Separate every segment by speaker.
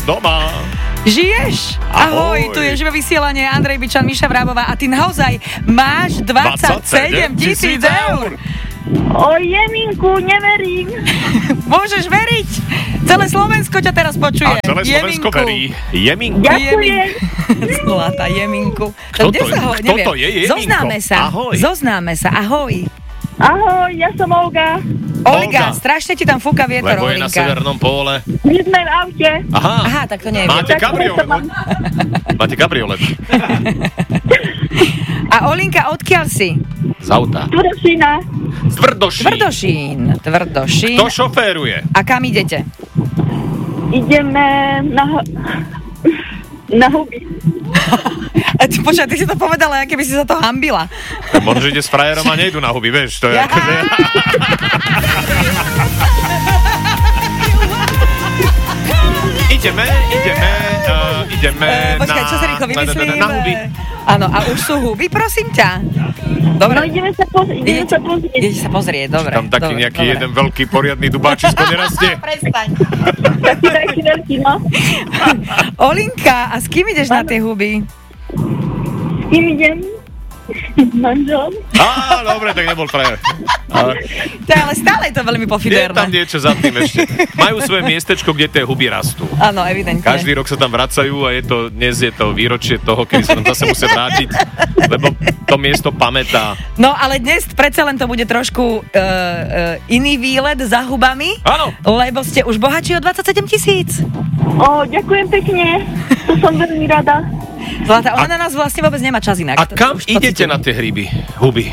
Speaker 1: doma.
Speaker 2: Žiješ? Ahoj, tu je živé vysielanie, Andrej Bičan, Miša Vrábová a ty naozaj máš 27 000 eur.
Speaker 3: O Jeminku, neverím.
Speaker 2: Môžeš veriť? Celé Slovensko ťa teraz počuje.
Speaker 1: A celé Slovensko verí. Jeminku.
Speaker 3: Ďakujem.
Speaker 2: Zlatá Jeminku.
Speaker 1: Kto to je Jeminko?
Speaker 2: Zoznáme sa, ahoj.
Speaker 3: Ahoj, ja som Olga.
Speaker 2: Olga, strašne ti tam fúka vietor,
Speaker 1: Lebo je na severnom pole.
Speaker 3: My sme v aute.
Speaker 2: Aha, tak to nie je.
Speaker 1: Máte kabriolet. Máte kabriolet.
Speaker 2: A Olinka, odkiaľ si?
Speaker 1: Z auta.
Speaker 3: Tvrdošina.
Speaker 1: Tvrdošín.
Speaker 2: Tvrdošín.
Speaker 1: Kto šoféruje?
Speaker 2: A kam idete?
Speaker 3: Ideme na huby.
Speaker 2: Počkaj, ty si to povedala, aké by si sa to hambila.
Speaker 1: Možno, že ide s frajerom a nejdu na huby, vieš, to je akože... Ideme
Speaker 2: počkaj, čo sa rýchlo vymyslím?
Speaker 1: Na huby.
Speaker 2: Áno, a už sú huby, prosím ťa. Dobre.
Speaker 3: No ideme sa pozrieť.
Speaker 2: Idete sa pozrieť, dobre.
Speaker 1: Tam taký nejaký jeden veľký poriadny dubáčisko nerastie.
Speaker 2: Prestaň.
Speaker 3: Taký veľký, no.
Speaker 2: Olinka, a s kým ideš na tie huby?
Speaker 3: S kým idem? S manželom.
Speaker 1: Á, dobre, tak nebol frajer.
Speaker 2: Ale stále je to veľmi
Speaker 1: Je
Speaker 2: pofiderné.
Speaker 1: tam niečo za tým ešte. Majú svoje miestečko, kde tie huby rastú.
Speaker 2: Áno, evidentne.
Speaker 1: Každý rok sa tam vracajú a dnes je to výročie toho, kedy sa tam zase musia vrátiť, lebo to miesto pamätá.
Speaker 2: No, ale dnes predsa len to bude trošku iný výlet za hubami.
Speaker 1: Áno.
Speaker 2: Lebo ste už bohatší o 27 000.
Speaker 3: Ďakujem pekne. To som veľmi rada.
Speaker 2: Zlata, ona na nás vlastne vôbec nemá čas inak.
Speaker 1: A kam idete na tie huby?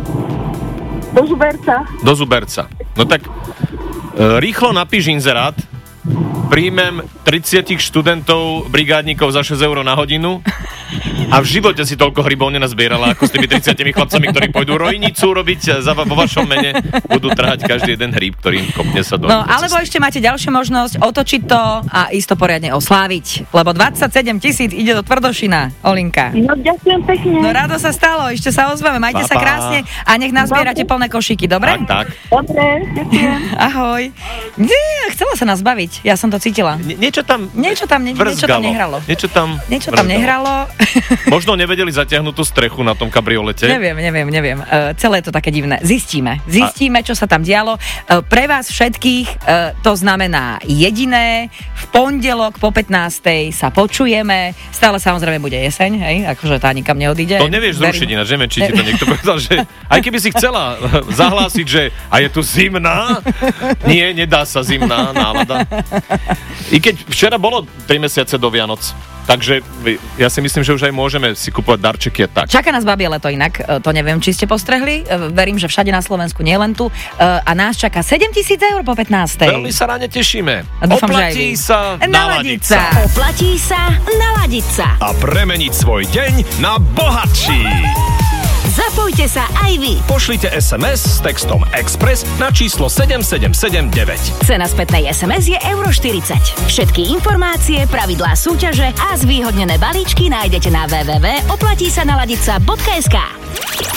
Speaker 3: Do Zuberca.
Speaker 1: Do Zuberca. No tak rýchlo napíš inzerát, príjmem 30 študentov, brigádnikov za 6 eur na hodinu a v živote si toľko hrybov nenazbierala ako s tými 30 chlapcami, ktorí pôjdu rojnicu robiť vo vašom mene, budú trhať každý jeden hríb, ktorý kopne sa do...
Speaker 2: No, alebo ešte máte ďalšiu možnosť otočiť to a ísť to poriadne osláviť, lebo 27 000 ide do Tvrdošina, Olinka.
Speaker 3: No, ďakujem pekne.
Speaker 2: No, rado sa stalo, ešte sa ozveme, majte sa krásne a nech nazbierate plné košíky, dobre?
Speaker 1: Tak.
Speaker 3: Dobre, ďakujem.
Speaker 2: Ahoj. Chcela sa nás baviť, ja som to cítila.
Speaker 1: Niečo tam
Speaker 2: nehralo.
Speaker 1: Niečo tam
Speaker 2: nehralo.
Speaker 1: Možno nevedeli zatiahnuť tú strechu na tom kabriolete.
Speaker 2: Neviem. Celé je to také divné. Zistíme, čo sa tam dialo. Pre vás všetkých to znamená jediné. V pondelok po 15:00 sa počujeme. Stále samozrejme bude jeseň, hej? Akože tá nikam neodíde.
Speaker 1: To nevieš zrušiť ináč, neviem, či ti to niekto povedal, že aj keby si chcela zahlásiť, že a je tu zimná, nie, nedá sa zimná nálada. I keď včera bolo 3 mesiace do Vianoc, takže ja si myslím, že už aj môžeme si kupovať darčeky a tak.
Speaker 2: Čaká nás babie leto inak, to neviem, či ste postrehli. Verím, že všade na Slovensku, nielen tu. A nás čaká 7 000 eur po 15:00.
Speaker 1: Veľmi sa ráne tešíme.
Speaker 2: Dúfam,
Speaker 1: oplatí sa naladiť sa.
Speaker 4: Oplatí sa naladiť sa.
Speaker 5: A premeniť svoj deň na bohatší.
Speaker 4: Zapojte sa aj vy.
Speaker 5: Pošlite SMS s textom Express na číslo 7779.
Speaker 4: Cena spätnej SMS je €40. Všetky informácie, pravidlá súťaže a zvýhodnené balíčky nájdete na www.oplatísanaladica.sk.